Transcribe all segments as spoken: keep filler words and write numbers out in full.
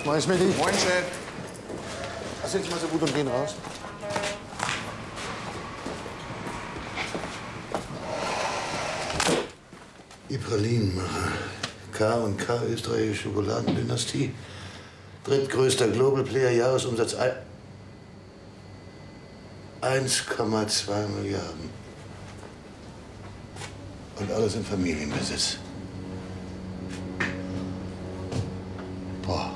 Moin, Schmidti. Moin, Chef. Was sind Sie mal so gut und gehen raus? Die Pralinenmacher. K und K, österreichische Schokoladendynastie. Drittgrößter Global Player, Jahresumsatz eins Komma zwei Milliarden. Und alles in Familienbesitz. Boah.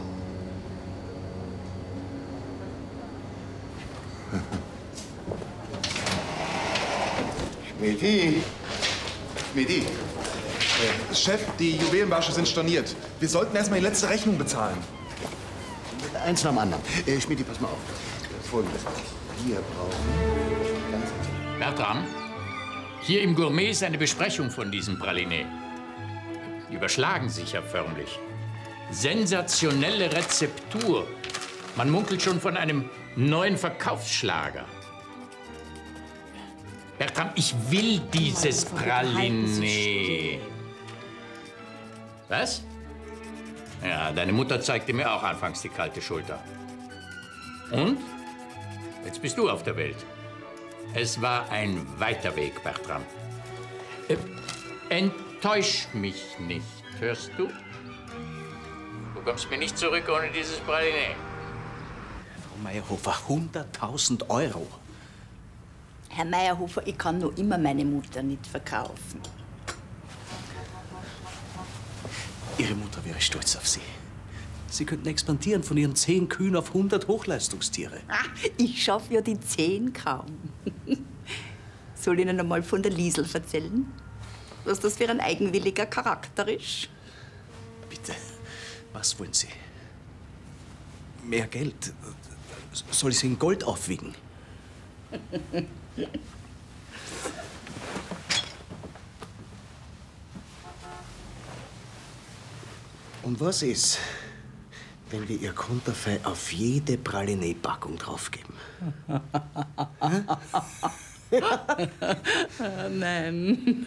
Schmidi. Schmidi. Äh, Chef, die Juwelenbarsche sind storniert. Wir sollten erst mal die letzte Rechnung bezahlen. Eins nach dem anderen. Äh, Schmidi, pass mal auf. Folgendes. Wir brauchen ganz Bertram, hier im Gourmet ist eine Besprechung von diesem Praliné. Die überschlagen sich ja förmlich. Sensationelle Rezeptur. Man munkelt schon von einem neuen Verkaufsschlager. Bertram, ich will dieses Praliné. Was? Ja, deine Mutter zeigte mir auch anfangs die kalte Schulter. Und? Jetzt bist du auf der Welt. Es war ein weiter Weg, Bertram. Äh, enttäusch mich nicht, hörst du? Du kommst mir nicht zurück ohne dieses Praliné. Frau Meyerhofer, hunderttausend Euro. Herr Meyerhofer, ich kann noch immer meine Mutter nicht verkaufen. Ihre Mutter wäre stolz auf Sie. Sie könnten expandieren von Ihren zehn Kühen auf hundert Hochleistungstiere. Ah, ich schaffe ja die zehn kaum. Soll ich Ihnen einmal von der Liesel erzählen? Was das für ein eigenwilliger Charakter ist? Bitte, was wollen Sie? Mehr Geld? Soll ich Sie in Gold aufwiegen? Und was ist, wenn wir Ihr Konterfei auf jede Praliné-Packung draufgeben? Nein.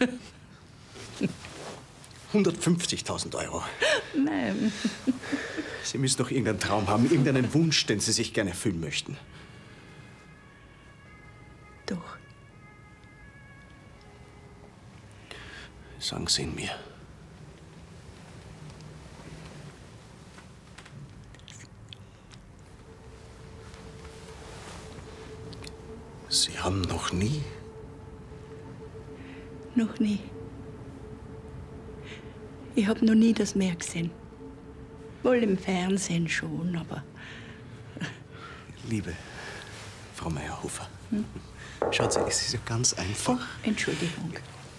hundertfünfzigtausend Euro. Nein. Sie müssen doch irgendeinen Traum haben, irgendeinen Wunsch, den Sie sich gerne erfüllen möchten. Doch. Sagen Sie ihn mir. Sie haben noch nie? Noch nie. Ich habe noch nie das Meer gesehen. Wohl im Fernsehen schon, aber... Liebe Frau Meyerhofer, hm? Schauen Sie, es ist ja ganz einfach. Oh, Entschuldigung.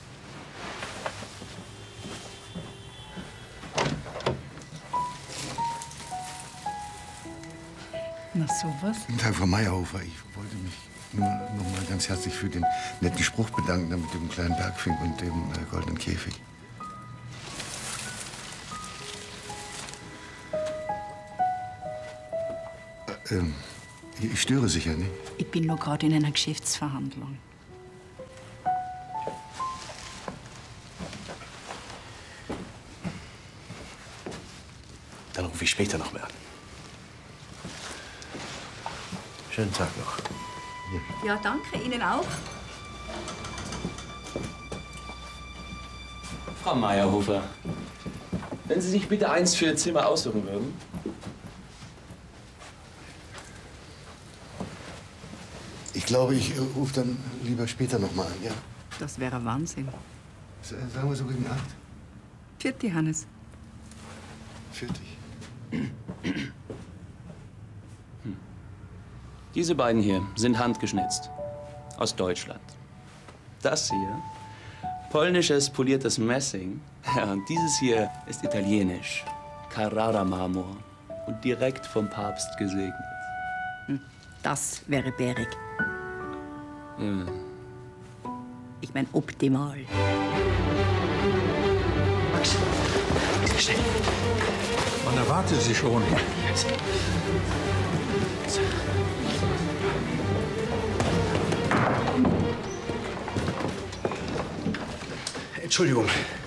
Na, sowas? Guten Tag, Frau Meyerhofer. Ich wollte mich nur noch mal ganz herzlich für den netten Spruch bedanken, mit dem kleinen Bergfink und dem äh, goldenen Käfig. Äh, ähm, ich störe sicher, nicht? Ich bin noch gerade in einer Geschäftsverhandlung. Dann rufe ich später noch mal an. Schönen Tag noch. Ja, danke. Ihnen auch. Frau Meyerhofer, wenn Sie sich bitte eins für Ihr Zimmer aussuchen würden. Ich glaube, ich äh, rufe dann lieber später noch mal an, ja? Das wäre Wahnsinn. S äh, sagen wir so gegen acht. Vierte, Hannes. Fertig. Diese beiden hier sind handgeschnitzt. Aus Deutschland. Das hier, polnisches poliertes Messing. Ja, und dieses hier ist italienisch. Carrara-Marmor. Und direkt vom Papst gesegnet. Das wäre bärig. Ja. Ich meine, optimal. Max, schnell. Man erwartet Sie schon. Entschuldigung,